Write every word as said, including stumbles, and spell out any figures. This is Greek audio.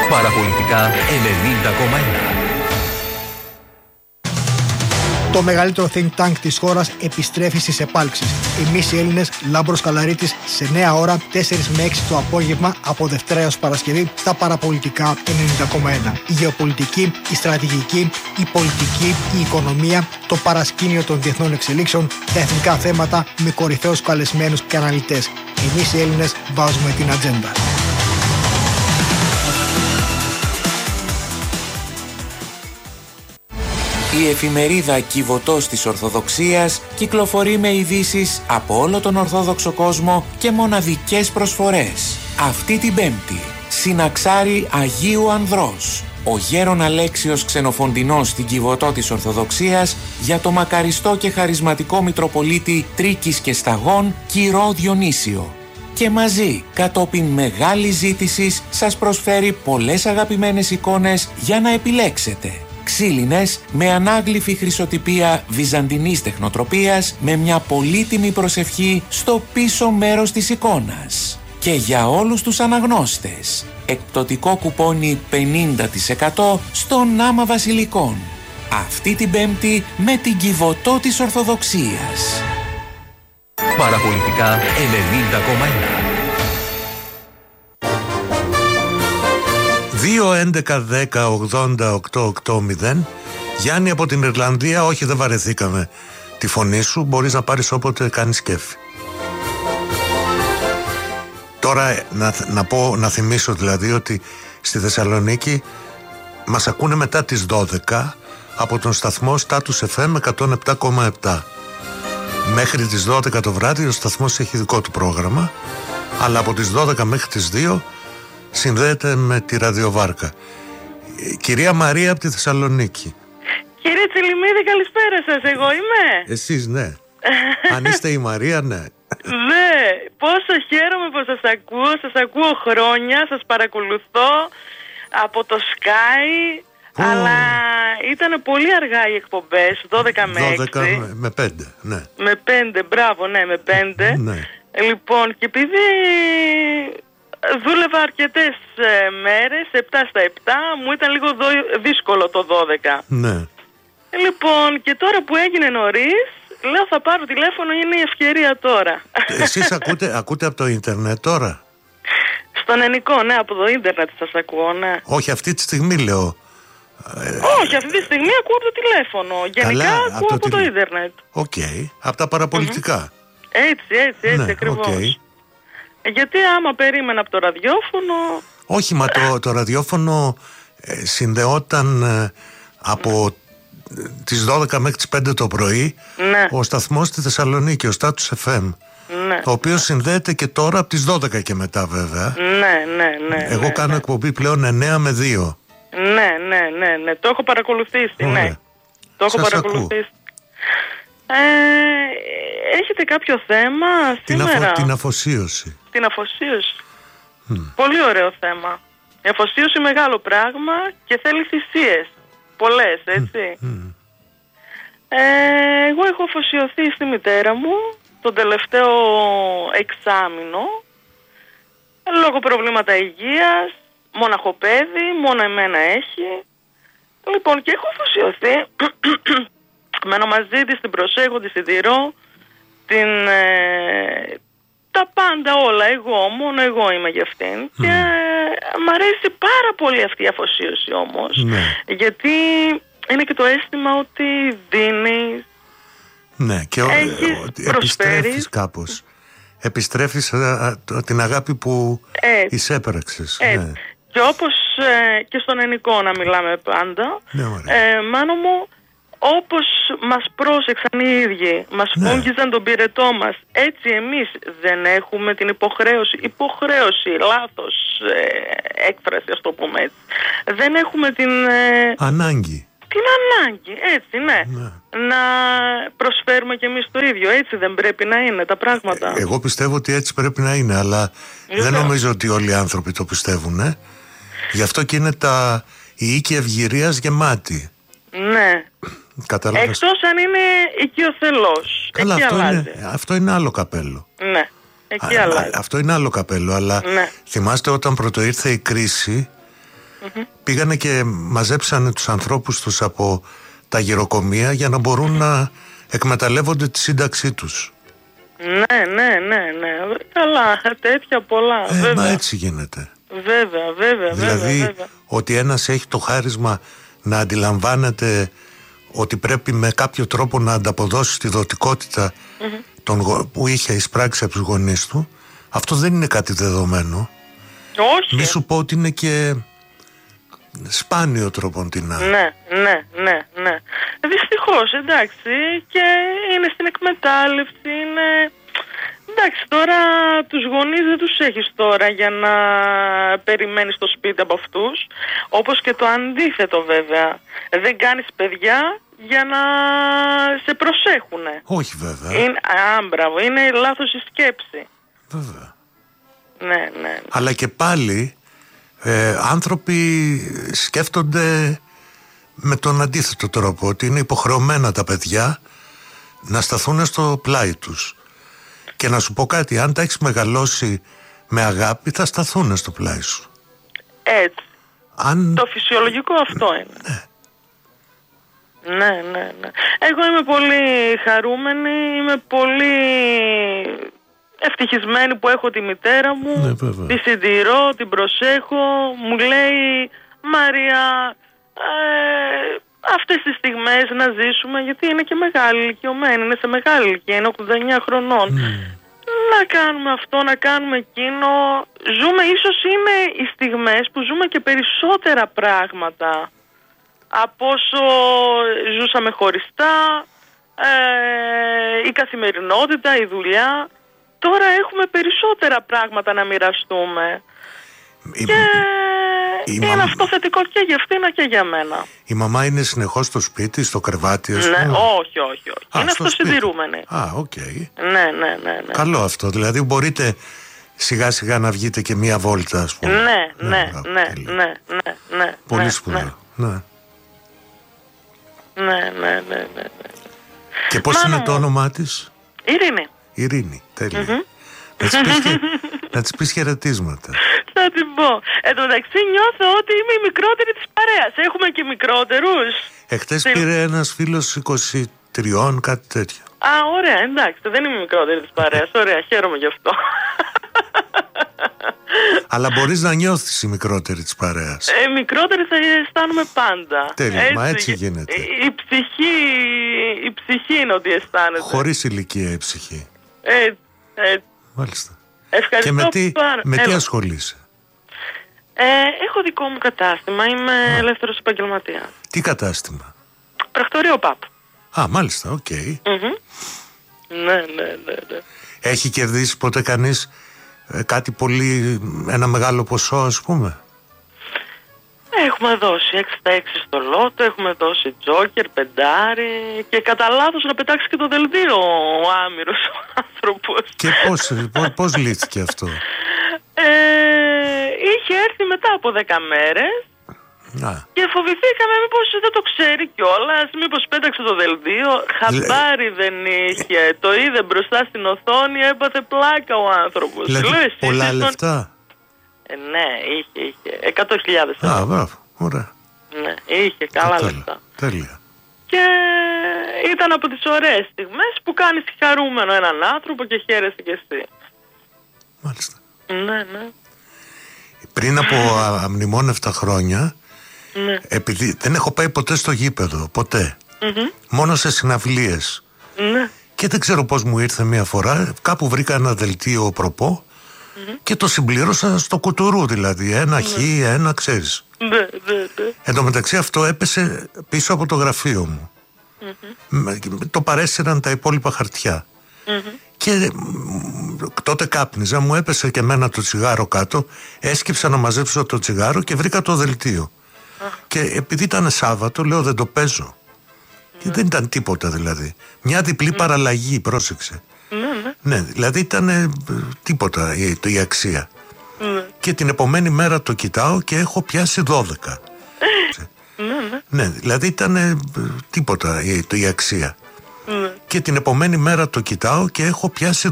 Παραπολιτικά ενενήντα κόμμα ένα. Το μεγαλύτερο think tank της χώρας επιστρέφει στις επάλξεις. Εμείς οι Έλληνες, Λάμπρος Καλαρίτης, σε νέα ώρα, τέσσερις με έξι το απόγευμα, από Δευτέρα έως Παρασκευή, στα Παραπολιτικά ενενήντα κόμμα ένα. Η γεωπολιτική, η στρατηγική, η πολιτική, η οικονομία, το παρασκήνιο των διεθνών εξελίξεων, τα εθνικά θέματα με κορυφαίους καλεσμένους και αναλυτές. Εμείς οι Έλληνες βάζουμε την ατζέντα. Η εφημερίδα Κιβωτός της Ορθοδοξίας κυκλοφορεί με ειδήσεις από όλο τον Ορθόδοξο κόσμο και μοναδικές προσφορές. Αυτή την Πέμπτη, Συναξάρι Αγίου Ανδρός, ο γέρον Αλέξιος Ξενοφοντινός στην Κιβωτό της Ορθοδοξίας για το μακαριστό και χαρισματικό Μητροπολίτη Τρίκης και Σταγών Κυρώ Διονύσιο. Και μαζί, κατόπιν μεγάλης ζήτησης, σας προσφέρει πολλές αγαπημένες εικόνες για να επιλέξετε. Ξύλινες με ανάγλυφη χρυσοτυπία βυζαντινής τεχνοτροπίας με μια πολύτιμη προσευχή στο πίσω μέρος της εικόνας. Και για όλους τους αναγνώστες, εκπτωτικό κουπόνι πενήντα τοις εκατό στον Άμα Βασιλικών. Αυτή την Πέμπτη με την Κιβωτό της Ορθοδοξίας. Παραπολιτικά ενενήντα κόμμα ένα. δύο έντεκα δέκα ογδόντα οκτώ ογδόντα. Γιάννη από την Ιρλανδία, όχι δεν βαρεθήκαμε τη φωνή σου, μπορείς να πάρεις όποτε κάνεις κέφι. Τώρα να, να πω, να θυμίσω δηλαδή ότι στη Θεσσαλονίκη μας ακούνε μετά τις δώδεκα από τον σταθμό Status εφ εμ εκατόν επτά κόμμα επτά. Μέχρι τις δώδεκα το βράδυ ο σταθμός έχει δικό του πρόγραμμα, αλλά από τις δώδεκα μέχρι τις δύο συνδέεται με τη ραδιοβάρκα. Κυρία Μαρία από τη Θεσσαλονίκη. Κύριε Τσελιμίδη, καλησπέρα σας, εγώ είμαι. Εσείς ναι. Αν είστε η Μαρία, ναι. Ναι, πόσο χαίρομαι που σας ακούω, σας ακούω χρόνια, σας παρακολουθώ από το Sky, oh. αλλά ήταν πολύ αργά οι εκπομπές, δώδεκα με έξι. δώδεκα με πέντε, ναι. Με πέντε, μπράβο, ναι, με πέντε. Ναι. Λοιπόν, και επειδή δούλευα αρκετές ε, μέρες, επτά στα επτά, μου ήταν λίγο δο- δύσκολο το δώδεκα. Ναι. Λοιπόν, και τώρα που έγινε νωρίς, λέω θα πάρω τηλέφωνο, είναι η ευκαιρία τώρα. Εσείς ακούτε, ακούτε από το ίντερνετ τώρα? Στον ενικό, ναι, από το ίντερνετ σας ακούω, ναι. Όχι, αυτή τη στιγμή λέω. Όχι, αυτή τη στιγμή ακούω από το τηλέφωνο. Γενικά Καλά, ακούω από, από το, το ίντερνετ. Οκ, okay. Από τα παραπολιτικά. Mm-hmm. Έτσι, έτσι, έτσι, ναι, ακριβώς. Okay. Γιατί άμα περίμενα από το ραδιόφωνο... Όχι, μα το, το ραδιόφωνο ε, συνδεόταν ε, από τις δώδεκα μέχρι τις πέντε το πρωί, ναι. ο σταθμός στη Θεσσαλονίκη, ο Status εφ εμ, ναι. ο οποίος συνδέεται και τώρα από τις δώδεκα και μετά βέβαια. Ναι, ναι, ναι. Εγώ ναι, κάνω ναι. εκπομπή πλέον εννέα με δύο. Ναι, ναι, ναι, ναι. Το έχω παρακολουθήσει, Ωραία. ναι. Το έχω Σας παρακολουθήσει. Ε, έχετε κάποιο θέμα την σήμερα? Αφο, την αφοσίωση. Την αφοσίωση. Mm. Πολύ ωραίο θέμα. Η αφοσίωση μεγάλο πράγμα και θέλει θυσίες. Πολλές, έτσι. Mm. Mm. Ε, εγώ έχω αφοσιωθεί στη μητέρα μου τον τελευταίο εξάμηνο λόγω προβλήματα υγείας, μοναχοπέδι, μόνο εμένα έχει. Λοιπόν, και έχω αφοσιωθεί. Μένω μαζί της, την προσέχω, τη συντηρώ, την, ε, τα πάντα όλα, εγώ, μόνο εγώ είμαι για αυτήν. Mm. Και ε, μ' αρέσει πάρα πολύ αυτή η αφοσίωση όμως, ναι. γιατί είναι και το αίσθημα ότι δίνεις, ναι, και ο, επιστρέφεις κάπως. Επιστρέφεις α, α, την αγάπη που έτσι, εισέπραξες. Ναι. Και όπως ε, και στον ενικό να μιλάμε πάντα, ναι, ε, μάνο μου, όπως μας πρόσεξαν οι ίδιοι, μας ναι. φούγγιζαν τον πυρετό μας, έτσι εμείς δεν έχουμε την υποχρέωση, υποχρέωση, λάθος ε, έκφραση, ας το πούμε έτσι, δεν έχουμε την... Ε, ανάγκη. Την ανάγκη, έτσι, ναι. ναι. Να προσφέρουμε κι εμείς το ίδιο, έτσι δεν πρέπει να είναι τα πράγματα. Ε, εγώ πιστεύω ότι έτσι πρέπει να είναι, αλλά Λέβαια. δεν νομίζω ότι όλοι οι άνθρωποι το πιστεύουν, ε. Γι' αυτό και είναι τα... η οίκη ευγυρίας γεμάτη. Ναι. Καταλάβες. Εκτός αν είναι οικειοθελώς. Καλά, εκεί αυτό αλλάζει. είναι, αυτό είναι άλλο καπέλο. Ναι, εκεί α, αλλάζει. Αυτό είναι άλλο καπέλο, αλλά ναι. θυμάστε όταν πρώτο ήρθε η κρίση, Mm-hmm. Πήγανε και μαζέψανε τους ανθρώπους τους από τα γυροκομεία για να μπορούν να εκμεταλλεύονται τη σύνταξή τους. Ναι, ναι, ναι, ναι. Καλά, τέτοια πολλά. Ε, βέβαια. μα έτσι γίνεται. Βέβαια, βέβαια, δηλαδή, βέβαια, βέβαια. ότι ένας έχει το χάρισμα να αντιλαμβάνεται ότι πρέπει με κάποιο τρόπο να ανταποδώσει τη δοτικότητα mm-hmm. τον, που είχε εισπράξει από τους γονείς του, αυτό δεν είναι κάτι δεδομένο. Όχι. Μη σου πω ότι είναι και σπάνιο τροποντινά. Ναι, ναι, ναι, ναι. Δυστυχώς, εντάξει, και είναι στην εκμετάλλευση, είναι... Εντάξει, τώρα τους γονείς δεν τους έχεις τώρα για να περιμένεις στο σπίτι από αυτούς, όπως και το αντίθετο βέβαια. Δεν κάνεις παιδιά για να σε προσέχουνε. Όχι βέβαια. Είναι, α, μπράβο, είναι λάθος η σκέψη. Βέβαια. Ναι, ναι. Αλλά και πάλι ε, άνθρωποι σκέφτονται με τον αντίθετο τρόπο, ότι είναι υποχρεωμένα τα παιδιά να σταθούν στο πλάι τους. Και να σου πω κάτι, αν τα έχεις μεγαλώσει με αγάπη, θα σταθούν στο πλάι σου. Έτσι. Αν... Το φυσιολογικό αυτό είναι. Ναι. Ναι, ναι, ναι. Εγώ είμαι πολύ χαρούμενη, είμαι πολύ ευτυχισμένη που έχω τη μητέρα μου, ναι, τη συντηρώ, την προσέχω, μου λέει Μαρία, ε, αυτές τις στιγμές να ζήσουμε, γιατί είναι και μεγάλη ηλικιωμένη, είναι σε μεγάλη ηλικία, είναι ογδόντα εννιά χρονών. Mm. Να κάνουμε αυτό, να κάνουμε εκείνο. Ζούμε, ίσως είναι οι στιγμές που ζούμε και περισσότερα πράγματα από όσο ζούσαμε χωριστά, ε, η καθημερινότητα, η δουλειά. Τώρα έχουμε περισσότερα πράγματα να μοιραστούμε. Η, και η είναι μαμ... αυτό θετικό και για αυτήν και για μένα. Η μαμά είναι συνεχώς στο σπίτι, στο κρεβάτι, ας πούμε? Ναι, όχι, όχι, όχι. Α, είναι αυτοσυντηρούμενη. Α, οκ. Okay. Ναι, ναι, ναι, ναι. Καλό αυτό. Δηλαδή μπορείτε σιγά σιγά να βγείτε και μία βόλτα, ας πούμε. Ναι, ναι, ναι, ναι, ναι, ναι, ναι. Πολύ ναι, σπουδαίο. Ναι. Ναι. Ναι, ναι, ναι, ναι. Και πώς Μάνα είναι μου. το όνομά της? Ειρήνη. Ειρήνη, τέλεια. Mm-hmm. Να της πεις, και, να της πεις χαιρετίσματα. Θα την πω. Εν τω μεταξύ νιώθω ότι είμαι η μικρότερη της παρέας. Έχουμε και μικρότερους. Εχθές Συ... πήρε ένας φίλος είκοσι τρία, κάτι τέτοιο. Α, ωραία, εντάξει, δεν είμαι η μικρότερη της παρέας. Ωραία, χαίρομαι γι' αυτό. Αλλά μπορείς να νιώθεις η μικρότερη της παρέας. Ε, μικρότερη θα αισθάνομαι πάντα. Τέλεια, έτσι, μα έτσι γίνεται. Η, η, ψυχή, η ψυχή είναι ότι αισθάνεται. Χωρίς ηλικία η ψυχή. Έτσι, έτσι. Μάλιστα. Ευχαριστώ. Και με τι, πάρα... με τι ασχολείσαι? Ε, έχω δικό μου κατάστημα, είμαι Α. ελεύθερος επαγγελματίας. Τι κατάστημα? Πρακτορείο ΠΑΠ. Α, μάλιστα, οκ. Okay. Mm-hmm. Ναι, ναι, ναι, ναι. Έχει κερδίσει ποτέ κανείς ε, κάτι πολύ, ένα μεγάλο ποσό, ας πούμε? Έχουμε δώσει έξι στα έξι στο λότο, έχουμε δώσει τζόκερ, πεντάρι και κατά λάθος να πετάξει και το δελτίο ο άμυρος ο άνθρωπος. Και πώς, πώς, πώς λύθηκε αυτό? Ε, είχε έρθει μετά από δέκα μέρες Α. και φοβηθήκαμε μήπως δεν το ξέρει κιόλας, μήπως πέταξε το δελτίο. Χαμπάρι δεν είχε, το είδε μπροστά στην οθόνη, έπαθε πλάκα ο άνθρωπος. Δηλαδή Λέω, εσύ, πολλά εσύ τον... λεφτά? Ε, ναι, είχε, είχε, εκατό χιλιάδες ευρώ. Α, μπράβο, ωραία. Ναι, είχε καλά Τέλεια. λεφτά. Τέλεια. Και ήταν από τις ωραίες στιγμές που κάνεις χαρούμενο έναν άνθρωπο και χαίρεσαι κι εσύ. Μάλιστα. Ναι, ναι. Πριν από αμνημόνευτα χρόνια, ναι. επειδή δεν έχω πάει ποτέ στο γήπεδο, ποτέ. Mm-hmm. Μόνο σε συναυλίες. Ναι. Και δεν ξέρω πώς μου ήρθε μια φορά, κάπου βρήκα ένα δελτίο προπό mm-hmm. και το συμπλήρωσα στο κουτουρού, δηλαδή. Ένα mm-hmm. χ, ένα, ξέρεις. Ναι, ναι, ναι. Εν τω μεταξύ αυτό έπεσε πίσω από το γραφείο μου. Mm-hmm. Το παρέσυραν τα υπόλοιπα χαρτιά. Mm-hmm. Και τότε κάπνιζα, μου έπεσε και εμένα το τσιγάρο κάτω, έσκυψα να μαζέψω το τσιγάρο και βρήκα το δελτίο. Mm-hmm. Και επειδή ήταν Σάββατο, λέω δεν το παίζω. Mm-hmm. Και δεν ήταν τίποτα δηλαδή. Μια διπλή mm-hmm. παραλλαγή, πρόσεξε. Mm-hmm. Ναι, δηλαδή ήταν ε, τίποτα η, η αξία. Mm-hmm. Και την επομένη μέρα το κοιτάω και έχω πιάσει δώδεκα. Mm-hmm. Ναι, δηλαδή ήταν ε, τίποτα η, η αξία. Mm-hmm. Και την επομένη μέρα το κοιτάω και έχω πιάσει